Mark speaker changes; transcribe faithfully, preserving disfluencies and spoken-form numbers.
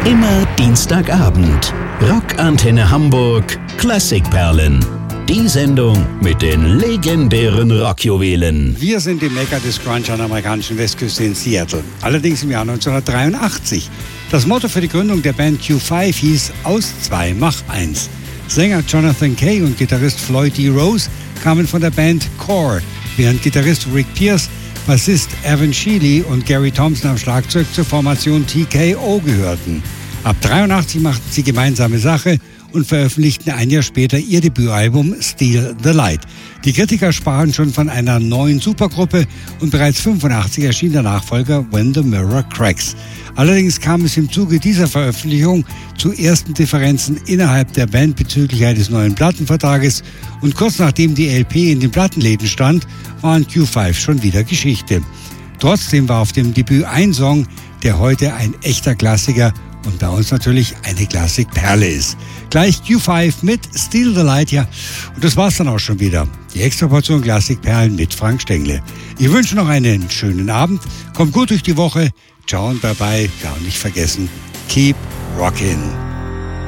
Speaker 1: Immer Dienstagabend. Rockantenne Hamburg Klassikperlen. Die Sendung mit den legendären Rockjuwelen.
Speaker 2: Wir sind im Mekka des Grunge an der amerikanischen Westküste in Seattle. Allerdings im Jahr neunzehnhundertdreiundachtzig. Das Motto für die Gründung der Band Q fünf hieß Aus zwei mach eins. Sänger Jonathan Kay und Gitarrist Floyd D. Rose kamen von der Band Core, während Gitarrist Rick Pierce, Bassist Evan Sheely und Gary Thompson am Schlagzeug zur Formation T K O gehörten. Ab dreiundachtzig machten sie gemeinsame Sache und veröffentlichten ein Jahr später ihr Debütalbum Steal the Light. Die Kritiker sprachen schon von einer neuen Supergruppe und bereits fünfundachtzig erschien der Nachfolger When the Mirror Cracks. Allerdings kam es im Zuge dieser Veröffentlichung zu ersten Differenzen innerhalb der Band bezüglich eines neuen Plattenvertrages und kurz nachdem die L P in den Plattenläden stand, waren Q fünf schon wieder Geschichte. Trotzdem war auf dem Debüt ein Song, der heute ein echter Klassiker und bei uns natürlich eine Klassikperle ist. Gleich Q fünf mit Steal the Light, ja. Und das war's dann auch schon wieder. Die Extraportion Klassikperlen mit Frank Stengle. Ich wünsche noch einen schönen Abend. Kommt gut durch die Woche. Ciao und bye bye. Gar nicht vergessen. Keep rockin'.